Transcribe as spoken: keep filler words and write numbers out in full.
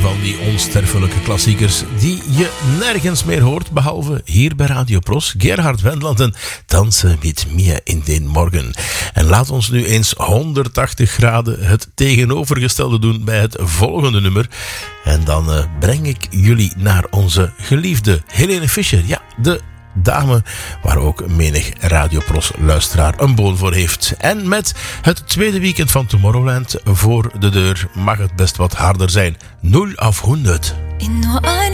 van die onsterfelijke klassiekers die je nergens meer hoort, behalve hier bij Radio Pros. Gerhard Wendland en Dansen met Mir in den Morgen. En laat ons nu eens honderdtachtig graden het tegenovergestelde doen bij het volgende nummer. En dan uh, breng ik jullie naar onze geliefde Helene Fischer. Ja, de dame waar ook menig Radio Pros luisteraar een boon voor heeft. En met het tweede weekend van Tomorrowland voor de deur mag het best wat harder zijn. nul auf honderd. In nur eine